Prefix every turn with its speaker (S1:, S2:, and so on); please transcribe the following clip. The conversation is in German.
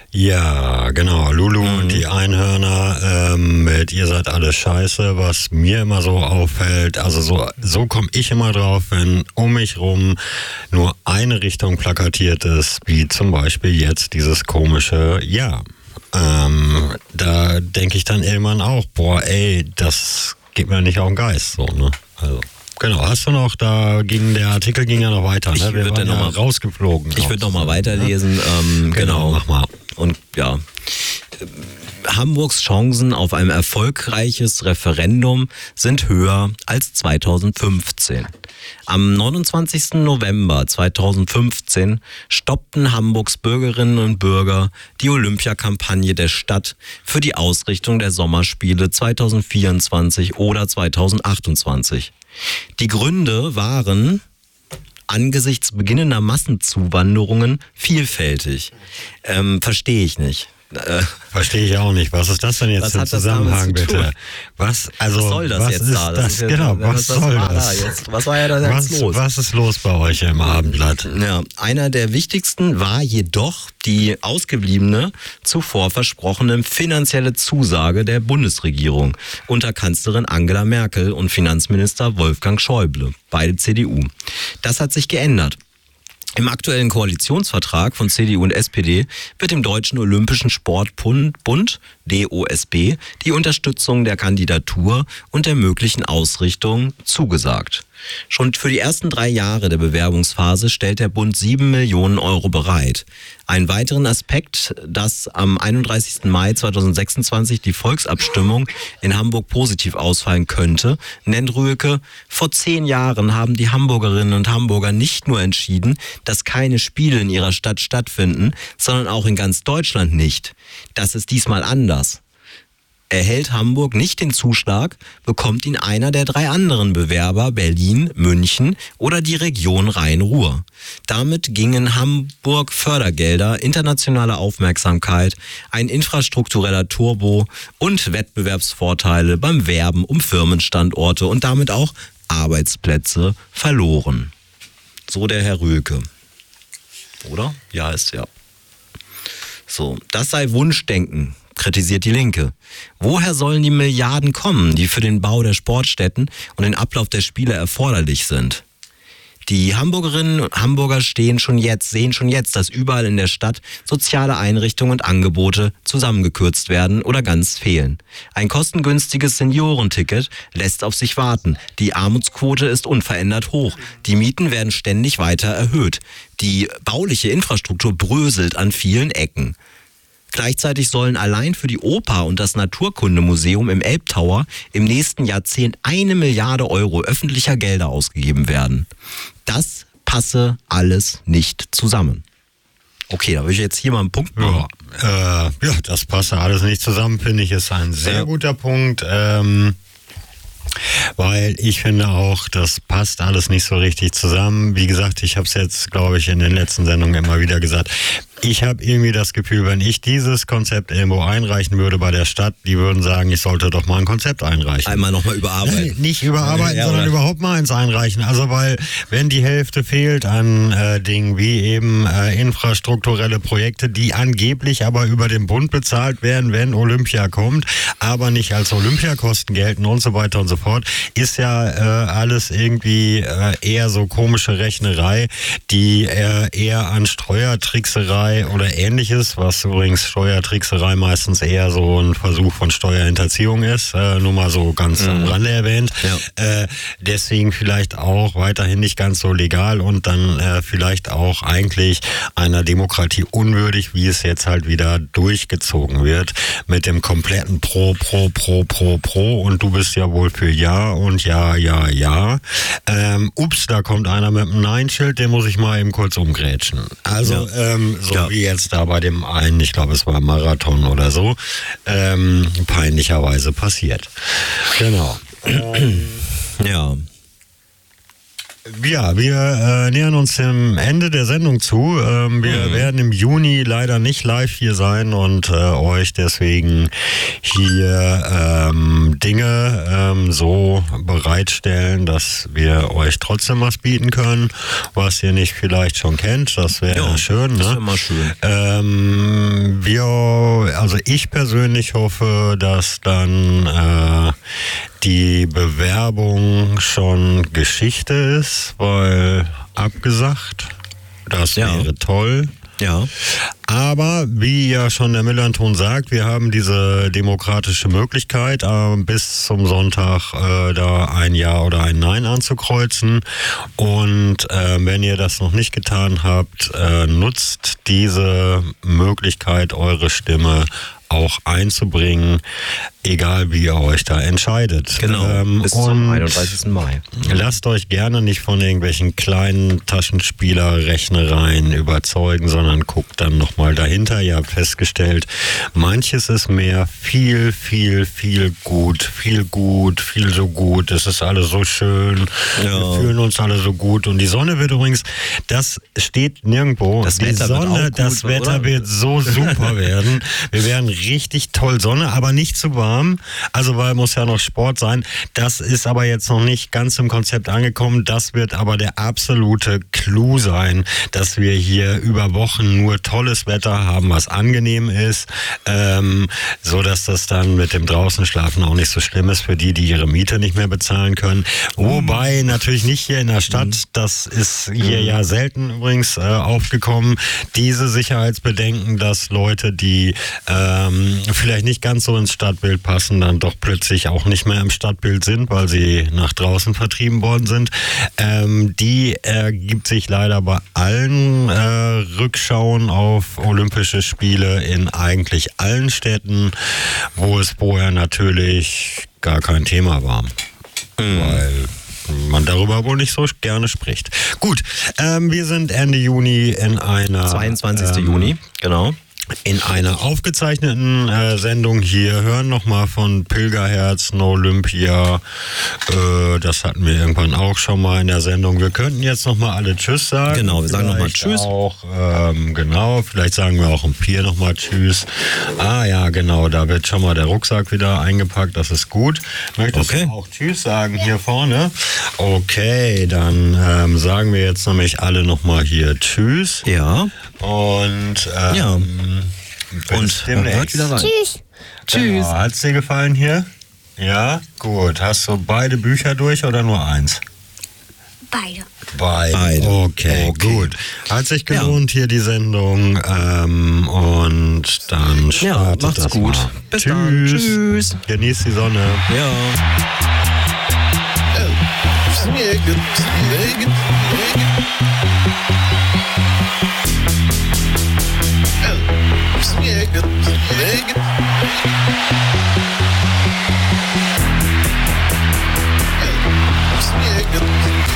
S1: Ja, genau. Lulu und die Einhörner mit Ihr seid alles scheiße, was mir immer so auffällt. Also so komme ich immer drauf, wenn um mich rum nur eine Richtung plakatiert ist, wie zum Beispiel jetzt dieses komische Ja. Da denke ich dann irgendwann auch, boah, ey, das geht mir nicht auf den Geist, so, ne? Also. Genau, hast du noch, der Artikel ging ja noch weiter, ne? Wir waren ja rausgeflogen.
S2: Ich würde noch mal weiterlesen.
S1: Genau, mach mal.
S2: Und ja, Hamburgs Chancen auf ein erfolgreiches Referendum sind höher als 2015. Am 29. November 2015 stoppten Hamburgs Bürgerinnen und Bürger die Olympiakampagne der Stadt für die Ausrichtung der Sommerspiele 2024 oder 2028. Die Gründe waren angesichts beginnender Massenzuwanderungen vielfältig. Verstehe ich nicht.
S1: Verstehe ich auch nicht. Was ist das denn jetzt für Zusammenhang, bitte? Was soll
S2: das jetzt da?
S1: Was soll das?
S2: Was war ja da jetzt los?
S1: Was ist los bei euch im Abendblatt?
S2: Ja, einer der wichtigsten war jedoch die ausgebliebene, zuvor versprochene finanzielle Zusage der Bundesregierung unter Kanzlerin Angela Merkel und Finanzminister Wolfgang Schäuble, beide CDU. Das hat sich geändert. Im aktuellen Koalitionsvertrag von CDU und SPD wird dem Deutschen Olympischen Sportbund, DOSB, die Unterstützung der Kandidatur und der möglichen Ausrichtung zugesagt. Schon für die ersten 3 Jahre der Bewerbungsphase stellt der Bund 7 Millionen Euro bereit. Einen weiteren Aspekt, dass am 31. Mai 2026 die Volksabstimmung in Hamburg positiv ausfallen könnte, nennt Rühlke: Vor 10 Jahren haben die Hamburgerinnen und Hamburger nicht nur entschieden, dass keine Spiele in ihrer Stadt stattfinden, sondern auch in ganz Deutschland nicht. Das ist diesmal anders. Erhält Hamburg nicht den Zuschlag, bekommt ihn einer der 3 anderen Bewerber, Berlin, München oder die Region Rhein-Ruhr. Damit gingen Hamburg Fördergelder, internationale Aufmerksamkeit, ein infrastruktureller Turbo und Wettbewerbsvorteile beim Werben um Firmenstandorte und damit auch Arbeitsplätze verloren. So der Herr Rühlke. Oder? Ja, ist ja. So, das sei Wunschdenken, kritisiert die Linke. Woher sollen die Milliarden kommen, die für den Bau der Sportstätten und den Ablauf der Spiele erforderlich sind? Die Hamburgerinnen und Hamburger sehen schon jetzt, dass überall in der Stadt soziale Einrichtungen und Angebote zusammengekürzt werden oder ganz fehlen. Ein kostengünstiges Seniorenticket lässt auf sich warten. Die Armutsquote ist unverändert hoch. Die Mieten werden ständig weiter erhöht. Die bauliche Infrastruktur bröselt an vielen Ecken. Gleichzeitig sollen allein für die Oper und das Naturkundemuseum im Elbtower im nächsten Jahrzehnt 1 Milliarde Euro öffentlicher Gelder ausgegeben werden. Das passe alles nicht zusammen. Okay, da will ich jetzt hier mal einen Punkt machen.
S1: Ja, das passe alles nicht zusammen, finde ich, ist ein sehr guter Punkt. Weil ich finde auch, das passt alles nicht so richtig zusammen. Wie gesagt, ich habe es jetzt, glaube ich, in den letzten Sendungen immer wieder gesagt. Ich habe irgendwie das Gefühl, wenn ich dieses Konzept irgendwo einreichen würde bei der Stadt, die würden sagen, ich sollte doch mal ein Konzept einreichen.
S2: Einmal nochmal überarbeiten.
S1: Nicht überarbeiten, sondern überhaupt mal eins einreichen. Also weil, wenn die Hälfte fehlt an Dingen wie eben infrastrukturelle Projekte, die angeblich aber über den Bund bezahlt werden, wenn Olympia kommt, aber nicht als Olympiakosten gelten und so weiter und so fort, ist ja alles irgendwie eher so komische Rechnerei, die eher an Steuertrickserei oder Ähnliches, was übrigens Steuertrickserei meistens eher so ein Versuch von Steuerhinterziehung ist, nur mal so ganz am Rande erwähnt. Ja. Deswegen vielleicht auch weiterhin nicht ganz so legal und dann vielleicht auch eigentlich einer Demokratie unwürdig, wie es jetzt halt wieder durchgezogen wird, mit dem kompletten Pro und du bist ja wohl für Ja und Ja. Ups, da kommt einer mit einem Nein-Schild, den muss ich mal eben kurz umgrätschen. Also, wie jetzt da bei dem einen, ich glaube, es war Marathon oder so, peinlicherweise passiert. Genau.
S2: Ja.
S1: Ja, wir nähern uns dem Ende der Sendung zu. Wir werden im Juni leider nicht live hier sein und euch deswegen hier Dinge so bereitstellen, dass wir euch trotzdem was bieten können, was ihr nicht vielleicht schon kennt. Das wäre schön. Ne?
S2: Das wäre mal schön.
S1: Also ich persönlich hoffe, dass dann die Bewerbung schon Geschichte ist, weil abgesagt, das wäre toll.
S2: Ja.
S1: Aber wie ja schon der Millanton sagt, wir haben diese demokratische Möglichkeit, bis zum Sonntag da ein Ja oder ein Nein anzukreuzen. Und wenn ihr das noch nicht getan habt, nutzt diese Möglichkeit, eure Stimme auch einzubringen, egal wie ihr euch da entscheidet.
S2: Genau, bis zum 31. Mai.
S1: Lasst euch gerne nicht von irgendwelchen kleinen Taschenspieler-Rechnereien überzeugen, sondern guckt dann nochmal dahinter. Ihr habt festgestellt, manches ist mehr, viel so gut. Es ist alles so schön. Ja. Wir fühlen uns alle so gut. Und die Sonne wird übrigens, das steht nirgendwo. Das Wetter wird so super werden. Wir werden richtig toll Sonne, aber nicht zu warm. Also weil muss ja noch Sport sein. Das ist aber jetzt noch nicht ganz im Konzept angekommen. Das wird aber der absolute Clou sein, dass wir hier über Wochen nur tolles Wetter haben, was angenehm ist, so dass das dann mit dem draußen schlafen auch nicht so schlimm ist für die ihre Miete nicht mehr bezahlen können. Wobei natürlich nicht hier in der Stadt, das ist hier ja selten übrigens aufgekommen, diese Sicherheitsbedenken, dass Leute, die vielleicht nicht ganz so ins Stadtbild passen, dann doch plötzlich auch nicht mehr im Stadtbild sind, weil sie nach draußen vertrieben worden sind. Die ergibt sich leider bei allen Rückschauen auf Olympische Spiele in eigentlich allen Städten, wo es vorher natürlich gar kein Thema war. Weil man darüber wohl nicht so gerne spricht. Gut, wir sind Ende Juni in einer
S2: 22. Juni, genau.
S1: In einer aufgezeichneten Sendung hier hören nochmal von Pilgerherzen Olympia. Das hatten wir irgendwann auch schon mal in der Sendung. Wir könnten jetzt nochmal alle Tschüss sagen.
S2: Genau, wir sagen nochmal Tschüss.
S1: Genau, vielleicht sagen wir auch um 4 nochmal Tschüss. Ah ja, genau, da wird schon mal der Rucksack wieder eingepackt. Das ist gut. Möchtest du auch Tschüss sagen hier vorne? Okay, dann sagen wir jetzt nämlich alle nochmal hier Tschüss.
S2: Ja.
S1: Und
S2: und hört wieder rein.
S3: Tschüss.
S1: Tschüss. Hat es dir gefallen hier? Ja? Gut. Hast du beide Bücher durch oder nur eins?
S3: Beide.
S1: Okay, gut. Hat sich gelohnt hier die Sendung und dann startet
S2: macht's
S1: das
S2: gut.
S1: mal.
S2: Bis dann. Tschüss.
S1: Genießt die Sonne.
S2: Ja.
S4: Снег